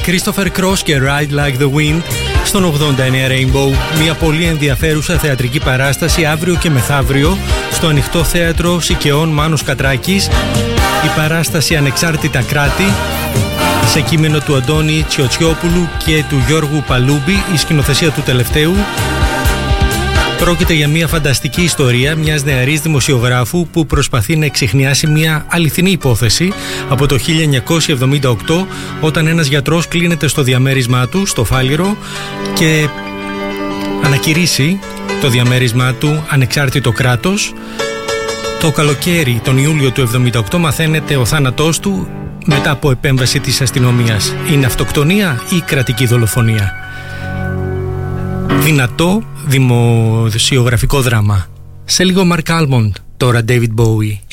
Christopher Cross και Ride Like the Wind στον 89 Rainbow. Μια πολύ ενδιαφέρουσα θεατρική παράσταση αύριο και μεθαύριο στο Ανοιχτό Θέατρο Σικαιών Μάνος Κατράκης. Η παράσταση Ανεξάρτητα Κράτη, σε κείμενο του Αντώνη Τσιοτσιόπουλου και του Γιώργου Παλούμπη, η σκηνοθεσία του τελευταίου. Πρόκειται για μια φανταστική ιστορία μιας νεαρής δημοσιογράφου που προσπαθεί να εξιχνιάσει μια αληθινή υπόθεση από το 1978, όταν ένας γιατρός κλείνεται στο διαμέρισμά του, στο Φάληρο, και ανακηρύσσει το διαμέρισμά του ανεξάρτητο κράτος. Το καλοκαίρι, τον Ιούλιο του 1978, μαθαίνεται ο θάνατός του μετά από επέμβαση της αστυνομίας. Είναι αυτοκτονία ή κρατική δολοφονία? Δυνατό δημοσιογραφικό δράμα. Σε λίγο Mark Almond, τώρα David Bowie.